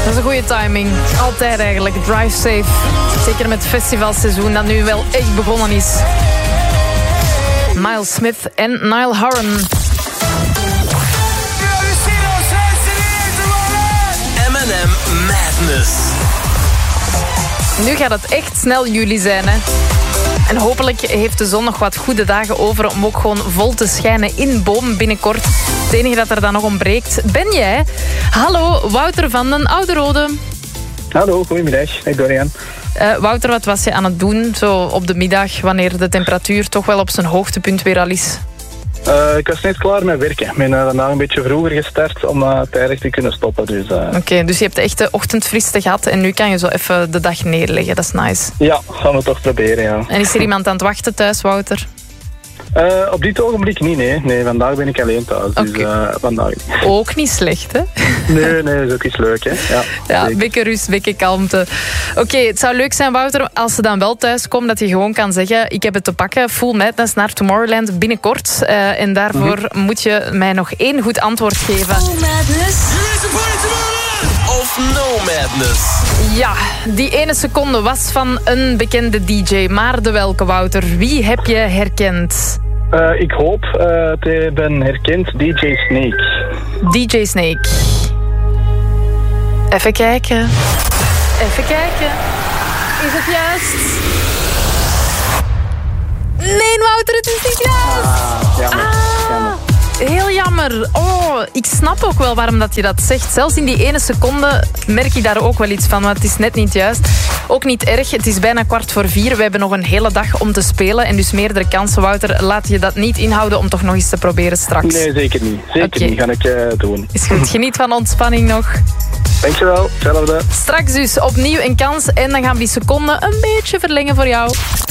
Dat is een goede timing. Altijd eigenlijk. Drive safe. Zeker met het festivalseizoen dat nu wel echt begonnen is. Miles Smith en Niall Horan. M&M Madness. Nu gaat het echt snel juli zijn, hè. En hopelijk heeft de zon nog wat goede dagen over om ook gewoon vol te schijnen in Boom binnenkort. Het enige dat er dan nog ontbreekt ben jij. Hallo, Wouter van den Ouderode. Hallo, goedemiddag. Ik Dorian. Wouter, wat was je aan het doen zo op de middag wanneer de temperatuur toch wel op zijn hoogtepunt weer al is? Ik was net klaar met werken. Ik ben vandaag een beetje vroeger gestart om tijdig te kunnen stoppen. Dus, Oké, dus je hebt de echte ochtendfriste gehad en nu kan je zo even de dag neerleggen. Dat is nice. Ja, gaan we toch proberen, ja. En is er iemand aan het wachten thuis, Wouter? Op dit ogenblik niet, nee. Nee, vandaag ben ik alleen thuis. Dus vandaag niet. Ook niet slecht, hè? Nee, dat is ook iets leuk, hè. Ja, een beetje rust, een beetje kalmte. Oké, het zou leuk zijn, Wouter, als ze dan wel thuis komen, dat je gewoon kan zeggen, ik heb het te pakken, Full Madness naar Tomorrowland binnenkort. En daarvoor moet je mij nog 1 goed antwoord geven. Full Madness. Of No Madness. Ja, die 1 seconde was van een bekende DJ. Maar de welke, Wouter? Wie heb je herkend? Ik hoop te hebben herkend DJ Snake. DJ Snake. Even kijken. Even kijken. Is het juist? Nee, Wouter, het is niet juist. Jammer. Heel jammer. Oh, ik snap ook wel waarom dat je dat zegt. Zelfs in die 1 seconde merk ik daar ook wel iets van. Maar het is net niet juist. Ook niet erg. Het is bijna 3:15. We hebben nog een hele dag om te spelen. En dus meerdere kansen, Wouter. Laat je dat niet inhouden om toch nog eens te proberen straks. Nee, zeker niet. Zeker niet. Ga ik doen. Is goed. Geniet van ontspanning nog. Dankjewel. Hetzelfde. Straks dus opnieuw een kans. En dan gaan we die seconden een beetje verlengen voor jou.